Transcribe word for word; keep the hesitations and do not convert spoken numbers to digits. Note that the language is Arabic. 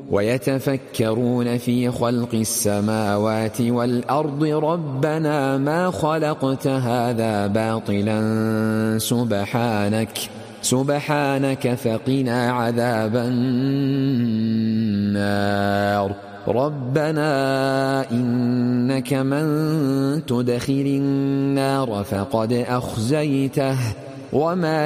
ويتفكرون في خلق السماوات والأرض ربنا ما خلقت هذا باطلا سبحانك سبحانك فقنا عذاب النار ربنا إنك من تدخل النار فقد أخزيته وما